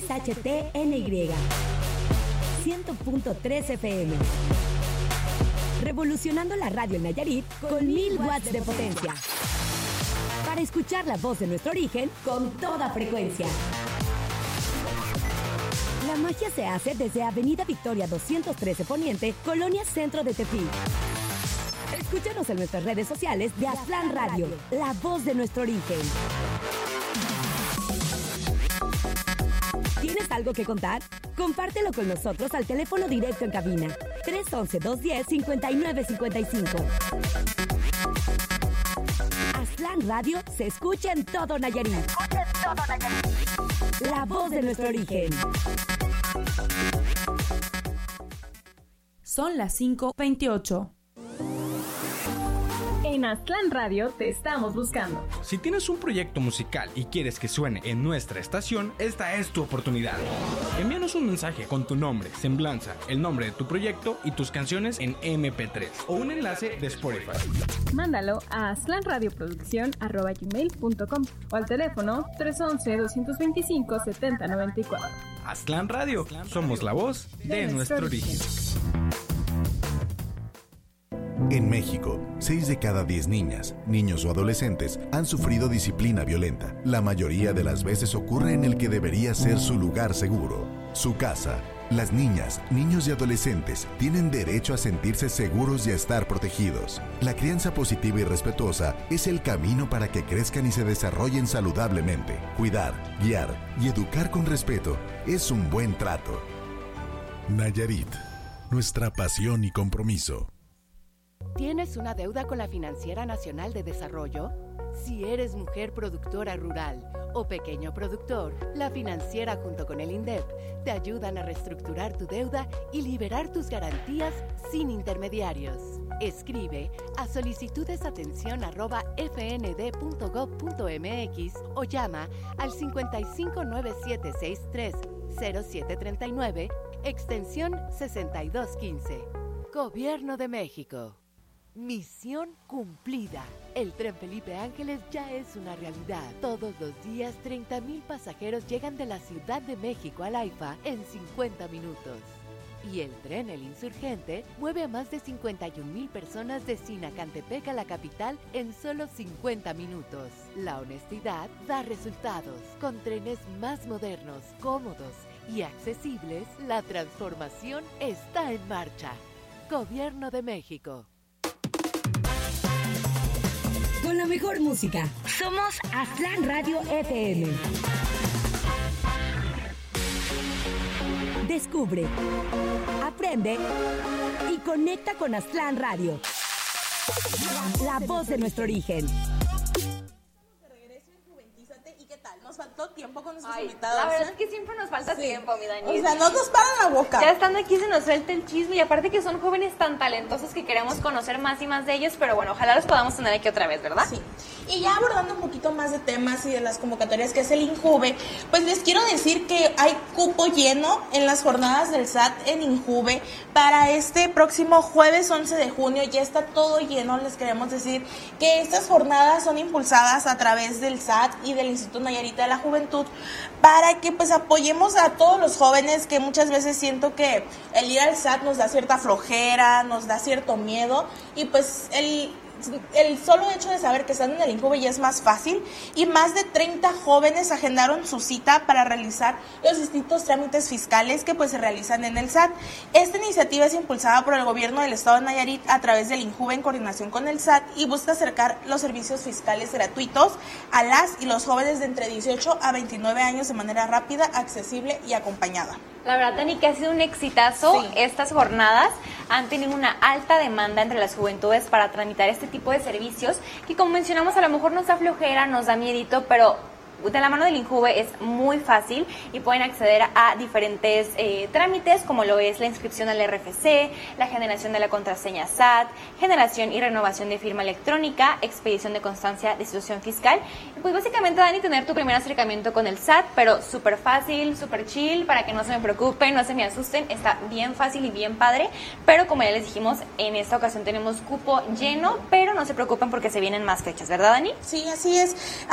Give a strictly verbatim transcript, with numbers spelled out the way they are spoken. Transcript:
X H T N Y cien punto tres F M. Revolucionando la radio en Nayarit con mil watts de potencia. Para escuchar la voz de nuestro origen con toda frecuencia. La magia se hace desde Avenida Victoria doscientos trece Poniente, Colonia Centro de Tepic. Escúchanos en nuestras redes sociales de Aztlán Radio, la voz de nuestro origen. ¿Tienes algo que contar? Compártelo con nosotros al teléfono directo en cabina tres once, dos diez, cincuenta y nueve cincuenta y cinco. Aztlán Radio se escucha en todo Nayarit. La voz de nuestro origen. Son las cinco veintiocho. En Aztlán Radio te estamos buscando. Si tienes un proyecto musical y quieres que suene en nuestra estación, esta es tu oportunidad. Envíanos un mensaje con tu nombre, semblanza, el nombre de tu proyecto y tus canciones en eme pe tres o un enlace de Spotify. Mándalo a aztlanradioproducción arroba gmail punto com o al teléfono tres once, doscientos veinticinco, setenta noventa y cuatro. Aztlán Radio, somos la voz de, de nuestro origen. En México, seis de cada diez niñas, niños o adolescentes han sufrido disciplina violenta. La mayoría de las veces ocurre en el que debería ser su lugar seguro, su casa. Las niñas, niños y adolescentes tienen derecho a sentirse seguros y a estar protegidos. La crianza positiva y respetuosa es el camino para que crezcan y se desarrollen saludablemente. Cuidar, guiar y educar con respeto es un buen trato. Nayarit, nuestra pasión y compromiso. ¿Tienes una deuda con la Financiera Nacional de Desarrollo? Si eres mujer productora rural o pequeño productor, la financiera junto con el INDEP te ayudan a reestructurar tu deuda y liberar tus garantías sin intermediarios. Escribe a solicitudesatención arroba f n d punto gov punto m x o llama al cincuenta y cinco, nueve siete seis tres, cero siete tres nueve, extensión sesenta y dos quince. Gobierno de México. Misión cumplida. El Tren Felipe Ángeles ya es una realidad. Todos los días, treinta mil pasajeros llegan de la Ciudad de México al AIFA en cincuenta minutos. Y el tren El Insurgente mueve a más de cincuenta y un mil personas de Sinacantepec a la capital en solo cincuenta minutos. La honestidad da resultados. Con trenes más modernos, cómodos y accesibles, la transformación está en marcha. Gobierno de México. Con la mejor música. Somos Aztlán Radio F M. Descubre, aprende y conecta con Aztlán Radio. La voz de nuestro origen. Nos faltó tiempo con nuestros Ay, invitados. La verdad ¿eh? es que siempre nos falta sí. tiempo, mi Dani. O sea, no nos paran la boca. Ya estando aquí se nos suelta el chisme y aparte que son jóvenes tan talentosos que queremos conocer más y más de ellos, pero bueno, ojalá los podamos tener aquí otra vez, ¿verdad? Sí. Y ya abordando un poquito más de temas y de las convocatorias que es el INJUVE, pues les quiero decir que hay cupo lleno en las jornadas del S A T en INJUVE para este próximo jueves once de junio. Ya está todo lleno. Les queremos decir que estas jornadas son impulsadas a través del S A T y del Instituto Nayarita de la Juventud para que pues apoyemos a todos los jóvenes, que muchas veces siento que el ir al S A T nos da cierta flojera, nos da cierto miedo, y pues el el solo hecho de saber que están en el INJUVE ya es más fácil, y más de treinta jóvenes agendaron su cita para realizar los distintos trámites fiscales que pues se realizan en el S A T. Esta iniciativa es impulsada por el gobierno del estado de Nayarit a través del INJUVE en coordinación con el S A T y busca acercar los servicios fiscales gratuitos a las y los jóvenes de entre dieciocho a veintinueve años de manera rápida, accesible y acompañada. La verdad, Dani, que ha sido un exitazo. Sí. Estas jornadas han tenido una alta demanda entre las juventudes para tramitar este tipo de servicios que, como mencionamos, a lo mejor nos da flojera, nos da miedito, pero de la mano del INJUVE es muy fácil y pueden acceder a diferentes eh, trámites, como lo es la inscripción al R F C, la generación de la contraseña S A T, generación y renovación de firma electrónica, expedición de constancia de situación fiscal. Y pues básicamente, Dani, tener tu primer acercamiento con el S A T, pero súper fácil, súper chill, para que no se me preocupen, no se me asusten, está bien fácil y bien padre, pero como ya les dijimos, en esta ocasión tenemos cupo lleno, pero no se preocupen porque se vienen más fechas, ¿verdad, Dani? Sí, así es.